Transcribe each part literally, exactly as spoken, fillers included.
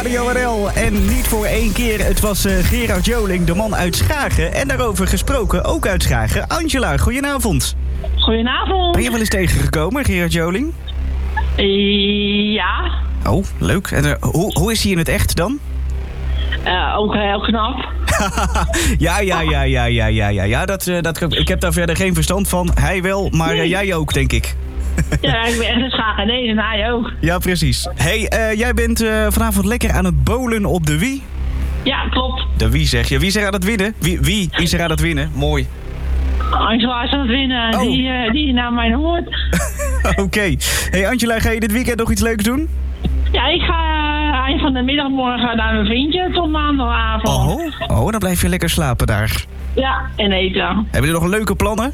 Radio R L. En niet voor één keer, het was uh, Gerard Joling, de man uit Schagen. En daarover gesproken, ook uit Schagen. Angela, goedenavond. Goedenavond. Ben je wel eens tegengekomen, Gerard Joling? Uh, ja. Oh, leuk. En uh, hoe, hoe is hij in het echt dan? Uh, ook heel knap. ja, ja, ja, ja, ja, ja, ja. ja dat, uh, dat, ik heb daar verder geen verstand van. Hij wel, maar uh, jij ook, denk ik. Ja, ik ben echt een Schagenees en hij ook. Ja, precies. hey, uh, jij bent uh, vanavond lekker aan het bowlen op de Wii? Ja, klopt. De Wii zeg je. Wie is er aan het winnen? Wie, wie is er aan het winnen? Mooi. Angela is aan het winnen, oh. die, uh, die naar mijn hoort. Oké. Okay. Hey Angela, ga je dit weekend nog iets leuks doen? Ja, ik ga uh, eind van de middag morgen naar mijn vriendje tot maandagavond. Oh, oh, dan blijf je lekker slapen daar. Ja, en eten. Hebben jullie nog leuke plannen?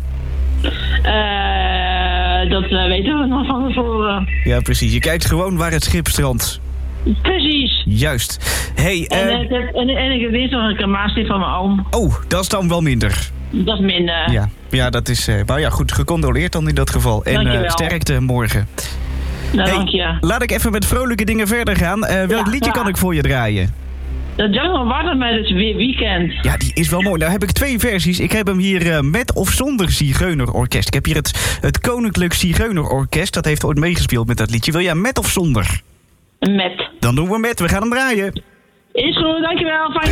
Uh, dat uh, weten we nog van tevoren. Ja, precies. Je kijkt gewoon waar het schip strandt. Precies. Juist. Hey, uh... en, uh, en, en ik heb dinsdag een crematie van mijn oom. Oh, dat is dan wel minder. Dat is minder. Ja, ja dat is... Uh, nou ja, goed, gecondoleerd dan in dat geval. En uh, sterkte morgen. Nou, hey, dank je. Laat ik even met vrolijke dingen verder gaan. Uh, welk ja, liedje ja. kan ik voor je draaien? De Jungle Water met het weekend. Ja, die is wel mooi. Nou heb ik twee versies. Ik heb hem hier uh, met of zonder Zigeunerorkest. Ik heb hier het, het Koninklijk Zigeunerorkest. Dat heeft ooit meegespeeld met dat liedje. Wil jij met of zonder? Met. Dan doen we met. We gaan hem draaien. Is goed, dankjewel. Fijn.